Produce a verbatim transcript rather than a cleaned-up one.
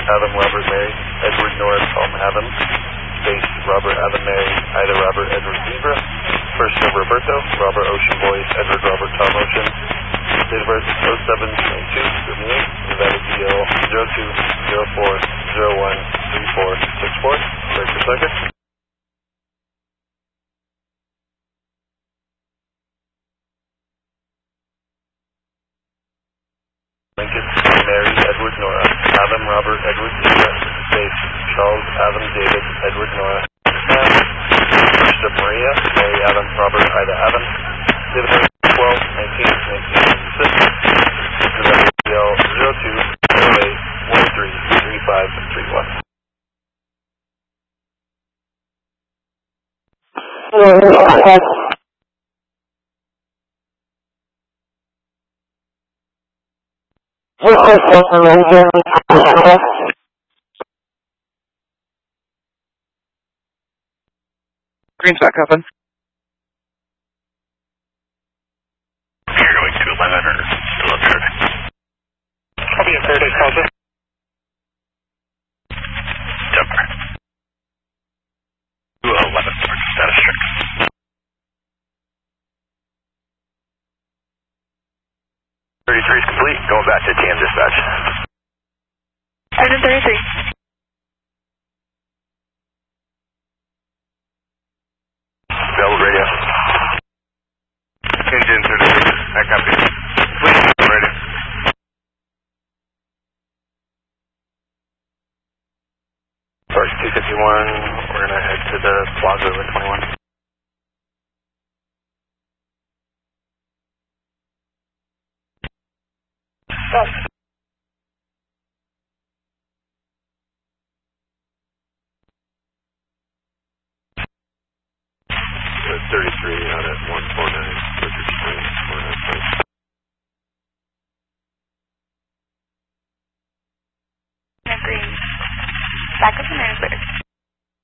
Adam Robert Mary, Edward Nora Tom Adam, Space Robert Adam Mary, Ida Robert Edward Zebra, First of Roberto, Robert Ocean Boy, Edward Robert Tom Ocean, date of birth oh seven twenty-two seventy-eight, Nevada D L zero two zero four zero one three four six four, break per second. Lincoln, Mary, Edward, Nora, Adam, Robert, Edward, Zebra, Space, Charles, Adam, David, Edward, Nora, Sam, First of Maria, Mary, Adam, Robert, Ida, Adam, David, twelve nineteen nineteen ninety-six, Nevada D L zero two zero eight one three three five three one. Green's back up. You're going to eleven or still up here? I'll be at Paradise Plaza. Denver. two eleven, status check. thirty-three is complete, going back to T M dispatch. Item thirty-three. Available radio. Engine thirty-six, I copy. Please, radio. Sorry, two fifty-one, we're going to head to the plaza with twenty-one. Stop. thirty-three out at one four nine, Richard Springs, four nine five. Green. Back up to Marisburg.